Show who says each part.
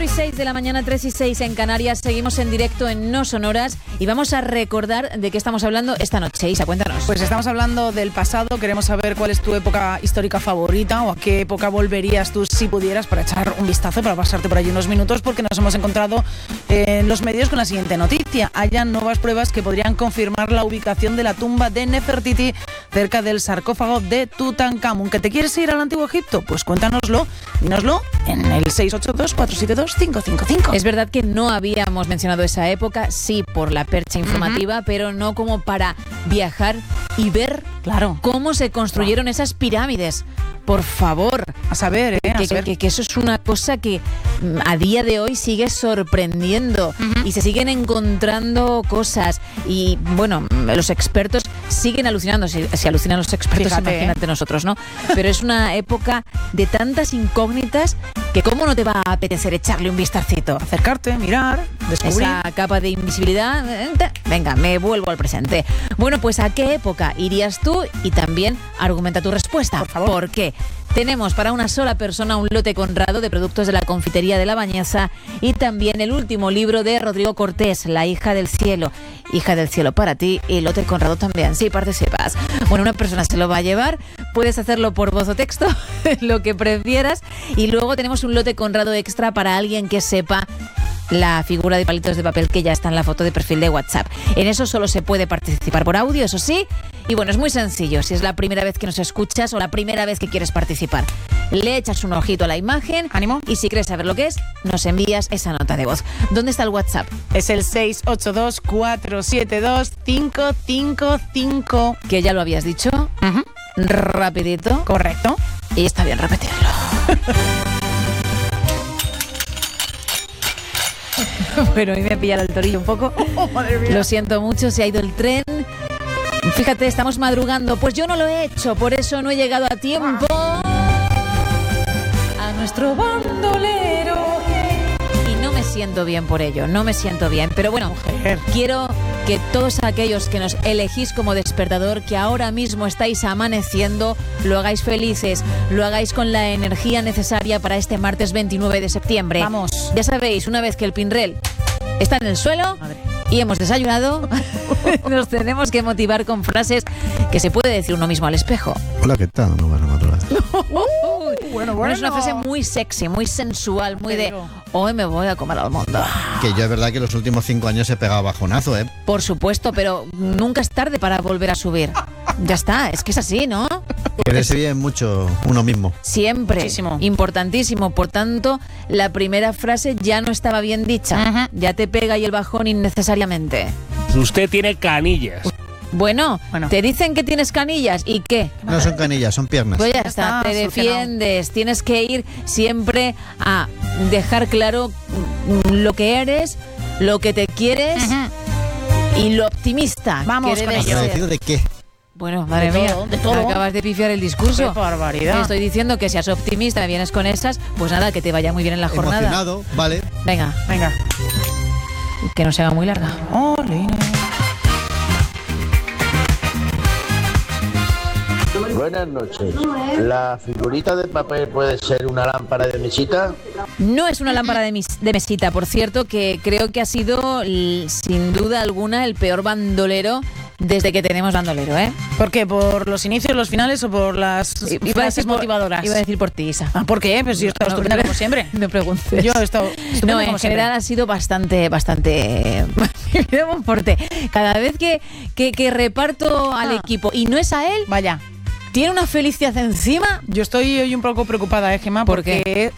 Speaker 1: 9:06 de la mañana, 3:06 en Canarias. Seguimos en directo en No Sonoras y vamos a recordar de qué estamos hablando esta noche. Isa, cuéntanos.
Speaker 2: Pues estamos hablando del pasado. Queremos saber cuál es tu época histórica favorita o a qué época volverías tú si pudieras, para echar un vistazo, para pasarte por allí unos minutos, porque nos hemos encontrado en los medios con la siguiente noticia. Hayan nuevas pruebas que podrían confirmar la ubicación de la tumba de Nefertiti cerca del sarcófago de Tutankamón. ¿Que te quieres ir al Antiguo Egipto? Pues cuéntanoslo, dínoslo en el 682-472-555.
Speaker 1: Es verdad que no habíamos mencionado esa época, sí por la percha informativa, pero no como para viajar y ver cómo se construyeron esas pirámides. Por favor.
Speaker 2: A saber,
Speaker 1: que eso es una cosa que a día de hoy sigue sorprendiendo y se siguen encontrando cosas. Y bueno, los expertos siguen alucinando. Si alucinan los expertos, fíjate, imagínate nosotros, ¿no? Pero es una época de tantas incógnitas que cómo no te va a apetecer echarle un vistacito.
Speaker 2: Acercarte, mirar, descubrir.
Speaker 1: Esa capa de invisibilidad. Venga, me vuelvo al presente. Bueno, pues ¿a qué época irías tú? Y también argumenta tu respuesta.
Speaker 2: Por favor.
Speaker 1: ¿Por qué? Tenemos para una sola persona un lote Conrado de productos de la confitería de La Bañeza y también el último libro de Rodrigo Cortés, La hija del cielo. Hija del cielo para ti y lote Conrado también, si participas. Bueno, una persona se lo va a llevar, puedes hacerlo por voz o texto, lo que prefieras. Y luego tenemos un lote Conrado extra para alguien que sepa la figura de palitos de papel que ya está en la foto de perfil de WhatsApp. En eso solo se puede participar por audio, eso sí. Y bueno, es muy sencillo. Si es la primera vez que nos escuchas o la primera vez que quieres participar, le echas un ojito a la imagen.
Speaker 2: Ánimo.
Speaker 1: Y si quieres saber lo que es, nos envías esa nota de voz. ¿Dónde está el WhatsApp?
Speaker 2: Es el 682-472-555.
Speaker 1: Que ya lo habías dicho. Rapidito.
Speaker 2: Correcto.
Speaker 1: Y está bien repetirlo. Bueno, hoy me ha pillado el torillo un poco.
Speaker 2: Madre mía.
Speaker 1: Lo siento mucho, se ha ido el tren. Fíjate, estamos madrugando. Pues yo no lo he hecho, por eso no he llegado a tiempo a nuestro bandolero. Y no me siento bien por ello, no me siento bien. Pero bueno, quiero que todos aquellos que nos elegís como despertador, que ahora mismo estáis amaneciendo, lo hagáis felices, lo hagáis con la energía necesaria para este martes 29 de septiembre.
Speaker 2: Vamos.
Speaker 1: Ya sabéis, una vez que el Pinrel está en el suelo y hemos desayunado, nos tenemos que motivar con frases que se puede decir uno mismo al espejo.
Speaker 3: Hola, ¿qué tal? No van a matar.
Speaker 2: Bueno.
Speaker 1: Es una frase muy sexy, muy sensual, muy de hoy me voy a comer al mundo.
Speaker 3: Que yo es verdad que los últimos 5 años he pegado bajonazo, ¿eh?
Speaker 1: Por supuesto, pero nunca es tarde para volver a subir. Ya está, es que es así, ¿no?
Speaker 3: Quererse bien mucho uno mismo.
Speaker 1: Siempre.
Speaker 2: Muchísimo.
Speaker 1: Importantísimo. Por tanto, la primera frase ya no estaba bien dicha. Ya te pega ahí el bajón innecesariamente.
Speaker 4: Usted tiene canillas.
Speaker 1: Bueno, te dicen que tienes canillas, ¿y qué?
Speaker 3: No son canillas, son piernas.
Speaker 1: Pues ya está, te defiendes. Tienes que ir siempre a dejar claro lo que eres, lo que te quieres y lo optimista
Speaker 2: Vamos
Speaker 1: que
Speaker 2: con
Speaker 1: debes
Speaker 2: ello.
Speaker 1: ser.
Speaker 3: ¿Agradecido de qué?
Speaker 1: Bueno, madre mía,
Speaker 2: de todo.
Speaker 1: acabas de pifiar el discurso.
Speaker 2: ¡Qué barbaridad!
Speaker 1: Te estoy diciendo que seas optimista, me vienes con esas, pues nada, que te vaya muy bien en la jornada.
Speaker 3: Emocionado, vale.
Speaker 1: Venga, que no se haga muy larga.
Speaker 2: Ole.
Speaker 5: Buenas noches. ¿La figurita de papel puede ser una lámpara de mesita?
Speaker 1: No es una lámpara de mesita, por cierto, que creo que ha sido, sin duda alguna, el peor bandolero desde que tenemos bandolero, ¿eh?
Speaker 2: ¿Por qué? ¿Por los inicios, los finales o por las frases motivadoras?
Speaker 1: Iba a decir por ti, Isa.
Speaker 2: ¿Por qué? Pues yo he estado estupenda como siempre.
Speaker 1: No preguntes.
Speaker 2: Yo he estado estupenda
Speaker 1: No,
Speaker 2: como
Speaker 1: en
Speaker 2: siempre.
Speaker 1: general ha sido bastante fuerte. Cada vez que reparto al equipo y no es a él,
Speaker 2: Vaya.
Speaker 1: tiene una felicidad encima.
Speaker 2: Yo estoy hoy un poco preocupada, Gemma,
Speaker 1: ¿Por qué?
Speaker 2: porque